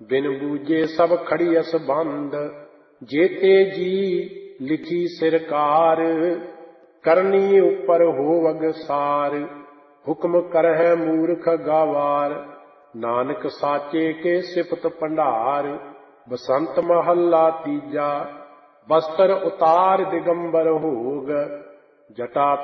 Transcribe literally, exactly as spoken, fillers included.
बिन बूझे सब खड़ियस बंद। जेते जी लिखी सिरकार, करनी ऊपर होवग सार। हुक्म करहै मूर्ख गवार, नानक साचे के सिफत भंडार। बसंत महला तीजा, बस्तर उतार दिगंबर होग। जटा